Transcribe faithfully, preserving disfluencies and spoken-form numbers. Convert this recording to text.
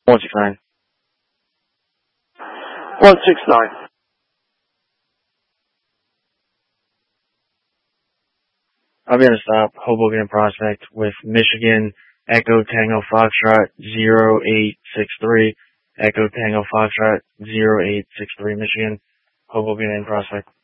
one six nine. one six nine. I'll be on a stop, Hoboken and Prospect with Michigan, Echo Tango Foxtrot zero eight six three, Echo Tango Foxtrot zero eight six three, Michigan, Hoboken and Prospect.